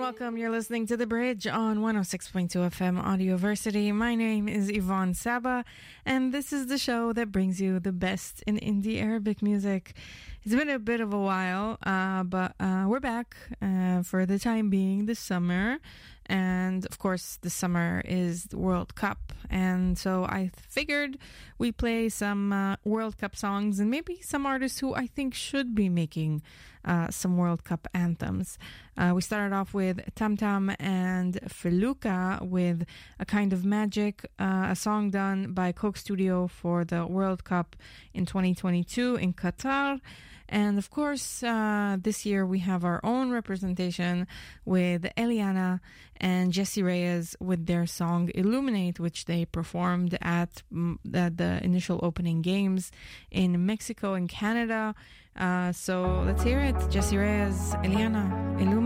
welcome. You're listening to The Bridge on 106.2 FM Audioversity. My name is Yvonne Saba, and this is the show that brings you the best in indie Arabic music. It's been a bit of a while, but we're back for the time being this summer. And of course, the summer is the World Cup. And so I figured we play some World Cup songs and maybe some artists who I think should be making some World Cup anthems. We started off with Tam Tam and Feluca with A Kind of Magic, a song done by Coke Studio for the World Cup in 2022 in Qatar. And of course, this year we have our own representation with Eliana and Jessie Reyez with their song Illuminate, which they performed at the initial opening games in Mexico and Canada. So let's hear it. Jessie Reyez, Eliana, Illuminate.